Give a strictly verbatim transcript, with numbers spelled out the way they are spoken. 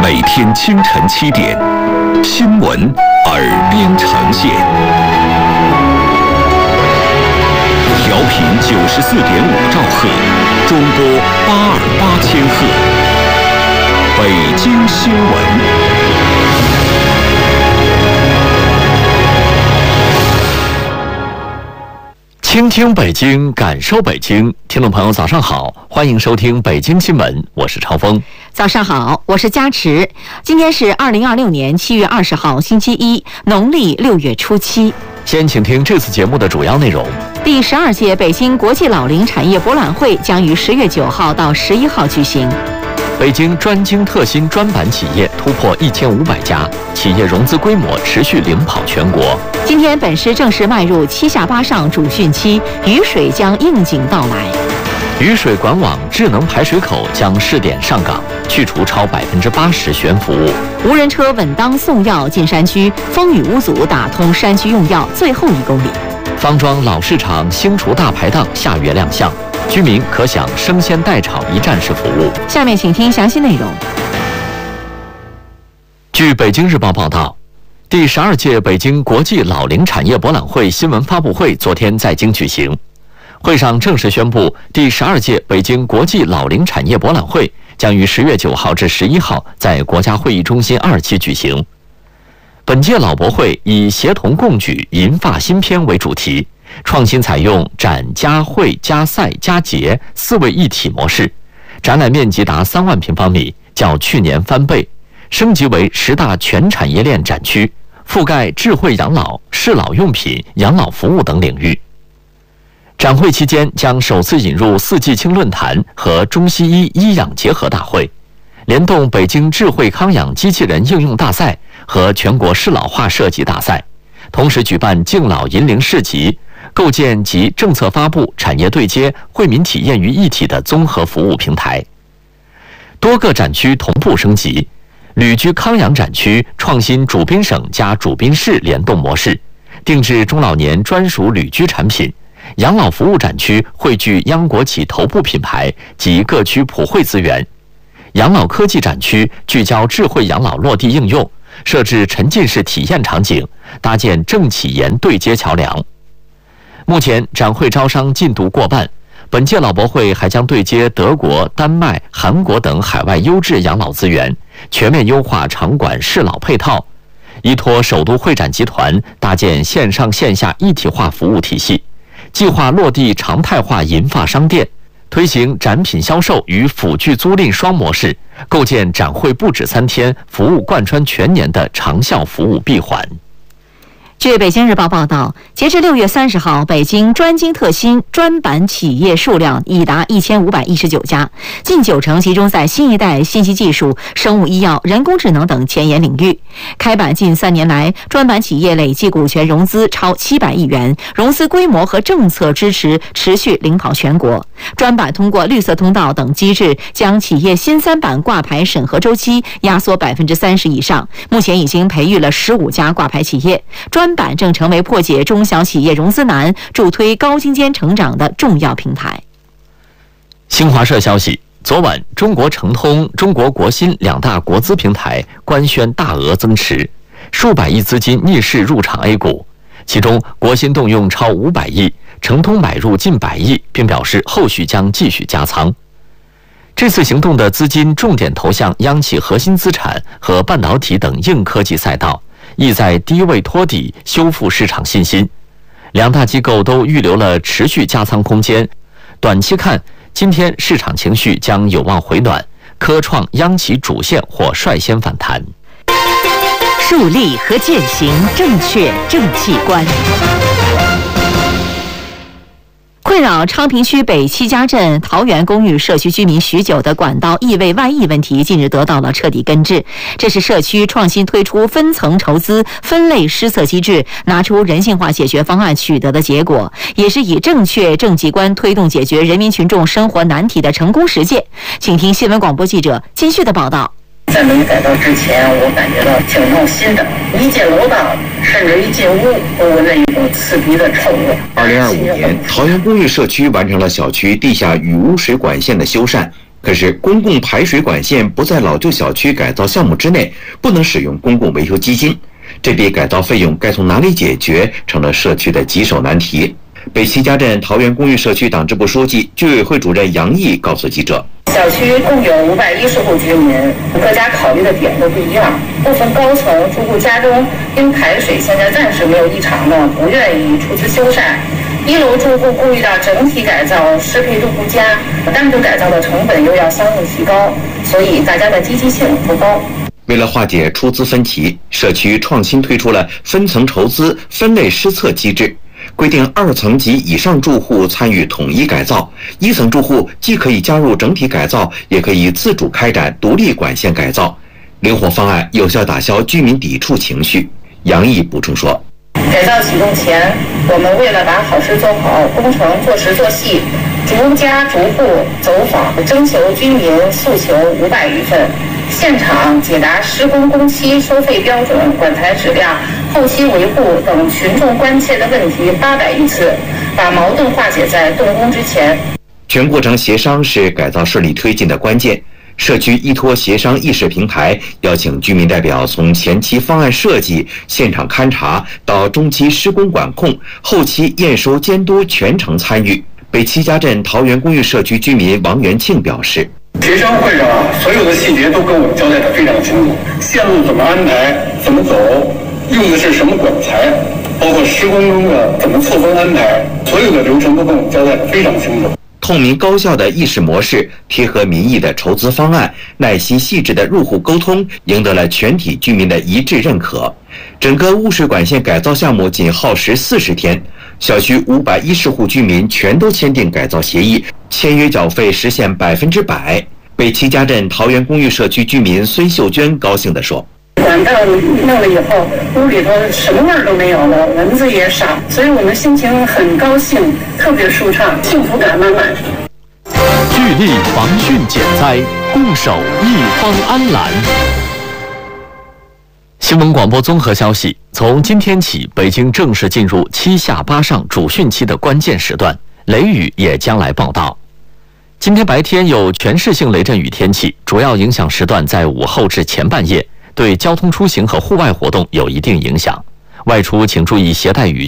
每天清晨七点，新闻耳边呈现。调频九十四点五兆赫，中波八二八千赫。北京新闻。 倾听北京，感受北京。听众朋友，早上好，欢迎收听北京新闻，我是超峰。 早上好，我是佳池。今天是二零二六年七月二十号，星期一，农历六月初七。 先请听这次节目的主要内容。 第十二届北京国际老龄产业博览会将于十月九号到十一号举行。 北京专精特新专版企业突破一千五百家，企业融资规模持续领跑全国。 今天，本市正式迈入七下八上主汛期，雨水将应景到来。 雨水管网智能排水口将试点上岗，去除超百分之八十悬浮物。 无人车稳当送药进山区，风雨无阻打通山区用药最后一公里。 方庄老市场兴厨大排档下月亮相。 居民可享生鲜代炒一站式服务。 下面请听详细内容。 据北京日报报道，第十二届北京国际老龄产业博览会新闻发布会昨天在京举行。会上正式宣布，第十二届北京国际老龄产业博览会将于十月九号至十一号在国家会议中心二期举行。本届老博会以协同共举银发新篇为主题。 创新采用展加会加赛加节四位一体模式，展览面积达三万平方米，较去年翻倍，升级为十大全产业链展区，覆盖智慧养老、适老用品、养老服务等领域。展会期间将首次引入四季青论坛和中西医医养结合大会，联动北京智慧康养机器人应用大赛和全国适老化设计大赛，同时举办敬老银龄市集。 构建集政策发布、产业对接、惠民体验于一体的综合服务平台。多个展区同步升级，旅居康养展区创新主宾省加主宾市联动模式，定制中老年专属旅居产品。养老服务展区汇聚央国企头部品牌及各区普惠资源。养老科技展区聚焦智慧养老落地应用，设置沉浸式体验场景，搭建政企研对接桥梁。 目前展会招商进度过半，本届老博会还将对接德国、丹麦、韩国等海外优质养老资源，全面优化场馆适老配套，依托首都会展集团搭建线上线下一体化服务体系，计划落地常态化银发商店，推行展品销售与辅具租赁双模式，构建展会不止三天，服务贯穿全年的长效服务闭环。 据北京日报报道，截至六月三十号，北京专精特新专版企业数量已达一千五百一十九家，近九成集中在新一代信息技术、生物医药、人工智能等前沿领域。开版近三年来，专版企业累计股权融资超七百亿元，融资规模和政策支持持续领跑全国。专版通过绿色通道等机制，将企业新三板挂牌审核周期压缩百分之三十以上。目前已经培育了十五家挂牌企业。专 专版正成为破解中小企业融资难、助推高精尖成长的重要平台。 新华社消息，昨晚，中国诚通、中国国新两大国资平台官宣大额增持，数百亿资金逆势入场 A 股，其中国新动用超五百亿，诚通买入近百亿，并表示后续将继续加仓。这次行动的资金重点投向央企核心资产和半导体等硬科技赛道。 意在低位托底，修复市场信心。两大机构都预留了持续加仓空间。短期看，今天市场情绪将有望回暖，科创、央企主线或率先反弹。 树立和践行正确政绩观。 困扰昌平区北七家镇桃园公寓社区居民许久的管道异味外溢问题，近日得到了彻底根治。这是社区创新推出分层筹资、分类施策机制，拿出人性化解决方案取得的结果，也是以正确政绩观推动解决人民群众生活难题的成功实践。请听新闻广播记者金旭的报道。 在没改造之前，我感觉到挺闹心的。一进楼道，甚至一进屋，我闻着一股刺鼻的臭味。 二零二五年，桃园公寓社区完成了小区地下雨污水管线的修缮， 可是公共排水管线不在老旧小区改造项目之内，不能使用公共维修基金，这笔改造费用该从哪里解决，成了社区的棘手难题。北齐家镇桃园公寓社区党支部书记、居委会主任杨毅告诉记者， 小区共有五百一十户居民，各家考虑的点都不一样。部分高层住户家中因排水现在暂时没有异常呢，不愿意出资修缮。一楼住户顾虑到整体改造适配度不佳，单独改造的成本又要相应提高，所以大家的积极性不高。 为了化解出资分歧，社区创新推出了分层筹资、分类施策机制。规定二层及以上住户参与统一改造，一层住户既可以加入整体改造，也可以自主开展独立管线改造。灵活方案有效打消居民抵触情绪。杨毅补充说， 改造启动前，我们为了把好事做好，工程做实做细，逐家逐户走访，征求居民诉求五百余份，现场解答施工工期、收费标准、管材质量、后期维护等群众关切的问题八百余次，把矛盾化解在动工之前。 全过程协商是改造顺利推进的关键。社区依托协商议事平台，邀请居民代表从前期方案设计、现场勘查到中期施工管控、后期验收监督全程参与。北齐家镇桃园公寓社区居民王元庆表示， 协商会上啊，所有的细节都跟我们交代得非常清楚，线路怎么安排、怎么走，用的是什么管材，包括施工中的怎么错峰安排，所有的流程都跟我们交代得非常清楚。 透明高效的议事模式，贴合民意的筹资方案，耐心细致的入户沟通，赢得了全体居民的一致认可。整个污水管线改造项目仅耗时四十天，小区五百一十户居民全都签订改造协议，签约缴费实现百分之百。北齐家镇桃园公寓社区居民孙秀娟高兴地说， 管道弄了以后，屋里头什么味儿都没有了，蚊子也少，所以我们心情很高兴，特别舒畅，幸福感满满。 聚力防汛减灾，共守一方安澜。新闻广播综合消息：从今天起，北京正式进入七下八上主汛期的关键时段，雷雨也将来报道。今天白天有全市性雷阵雨天气，主要影响时段在午后至前半夜，对交通出行和户外活动有一定影响。外出请注意携带雨